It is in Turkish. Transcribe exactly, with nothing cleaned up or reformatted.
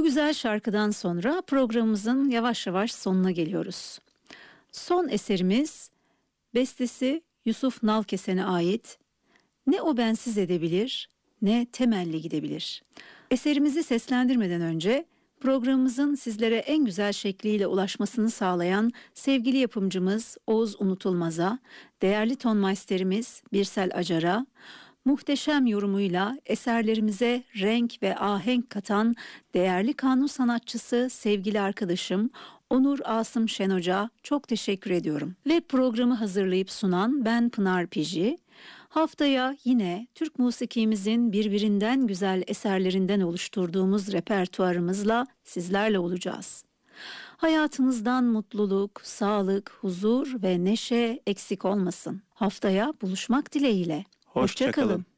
Bu güzel şarkıdan sonra programımızın yavaş yavaş sonuna geliyoruz. Son eserimiz bestesi Yusuf Nalkesen'e ait. Ne o bensiz edebilir, ne temelli gidebilir. Eserimizi seslendirmeden önce programımızın sizlere en güzel şekliyle ulaşmasını sağlayan sevgili yapımcımız Oğuz Unutulmaz'a, değerli tonmeisterimiz Birsel Acar'a, muhteşem yorumuyla eserlerimize renk ve ahenk katan değerli kanun sanatçısı sevgili arkadaşım Onur Asım Şen Hoca çok teşekkür ediyorum. Ve programı hazırlayıp sunan ben Pınar Piji. Haftaya yine Türk musikimizin birbirinden güzel eserlerinden oluşturduğumuz repertuarımızla sizlerle olacağız. Hayatınızdan mutluluk, sağlık, huzur ve neşe eksik olmasın. Haftaya buluşmak dileğiyle. Hoşça kalın.